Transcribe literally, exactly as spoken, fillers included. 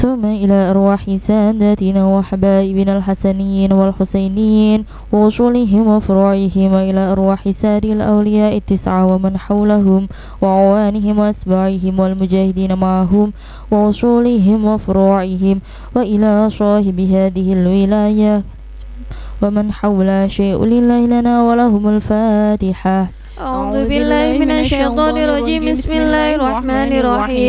ثم إلى أرواح ساداتنا وحبائبنا الحسنيين والحسينيين ووصولهم وفروعهم، وإلى أرواح سائر الأولياء التسعة ومن حولهم وعوانهم وأسباعهم والمجاهدين معهم ووصولهم وفروعهم، وإلى صاحب هذه الولاية ومن حولها شيء لله لنا ولهم الفاتحة. أعوذ بالله من الشيطان الرجيم. بسم الله الرحمن الرحيم.